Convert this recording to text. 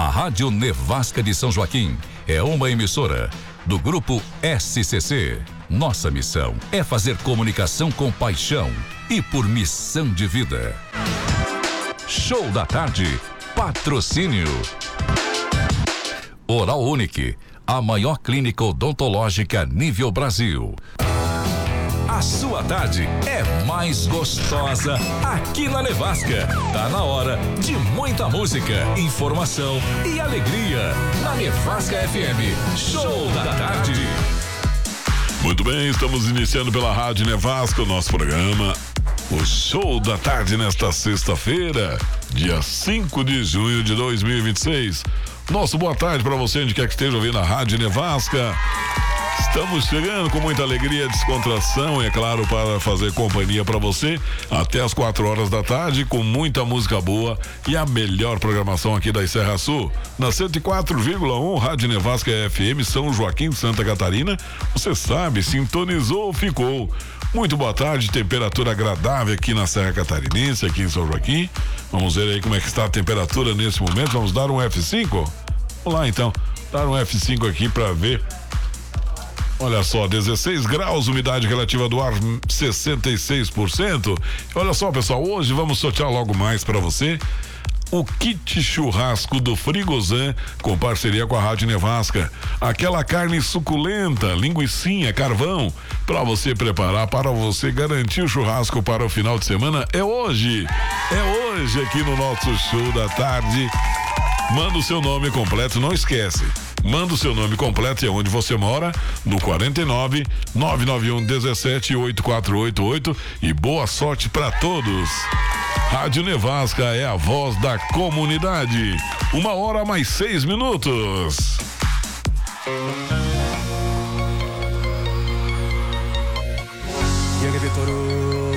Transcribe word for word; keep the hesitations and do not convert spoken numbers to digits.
A Rádio Nevasca de São Joaquim é uma emissora do Grupo S C C. Nossa missão é fazer comunicação com paixão e por missão de vida. Show da tarde. Patrocínio. Oral Unique, a maior clínica odontológica nível Brasil. A sua tarde é mais gostosa aqui na Nevasca. Tá na hora de muita música, informação e alegria. Na Nevasca F M, Show da Tarde. Muito bem, estamos iniciando pela Rádio Nevasca o nosso programa, o Show da Tarde, nesta sexta-feira, dia cinco de junho de dois mil e vinte e seis. Nosso boa tarde para você, onde quer que esteja ouvindo a Rádio Nevasca. Estamos chegando com muita alegria, descontração, é claro, para fazer companhia para você até as quatro horas da tarde, com muita música boa e a melhor programação aqui da Serra Sul. Na cento e quatro vírgula um, Rádio Nevasca F M, São Joaquim, Santa Catarina. Você sabe, sintonizou, ficou. Muito boa tarde, temperatura agradável aqui na Serra Catarinense, aqui em São Joaquim. Vamos ver aí como é que está a temperatura nesse momento. Vamos dar um F cinco? Vamos lá então, dar um F cinco aqui para ver. Olha só, dezesseis graus, umidade relativa do ar sessenta e seis por cento. Olha só, pessoal, hoje vamos sortear logo mais para você o kit churrasco do Frigozan, com parceria com a Rádio Nevasca. Aquela carne suculenta, linguicinha, carvão, para você preparar, para você garantir o churrasco para o final de semana. É hoje, é hoje aqui no nosso Show da Tarde. Manda o seu nome completo, não esquece. Manda o seu nome completo e onde você mora, no quarenta e nove, nove nove um, dezessete, oitenta e quatro oitenta e oito, e boa sorte para todos. Rádio Nevasca é a voz da comunidade. Uma hora mais seis minutos. E aí, Vitor?